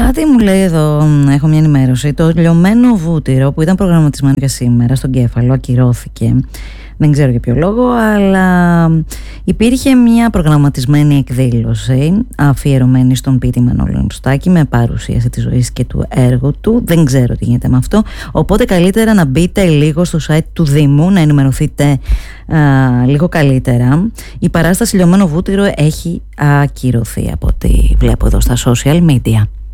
Τι μου λέει εδώ, έχω μια ενημέρωση. Το λιωμένο βούτυρο που ήταν προγραμματισμένο για σήμερα στον Κέφαλο ακυρώθηκε. Δεν ξέρω για ποιο λόγο, αλλά υπήρχε μια προγραμματισμένη εκδήλωση αφιερωμένη στον ποιητή Μανώλη Μητσοτάκη με παρουσίαση της ζωής και του έργου του. Δεν ξέρω τι γίνεται με αυτό. Οπότε καλύτερα να μπείτε λίγο στο site του Δήμου, να ενημερωθείτε λίγο καλύτερα. Η παράσταση Λιωμένο Βούτυρο έχει ακυρωθεί από ό,τι βλέπω εδώ στα social media.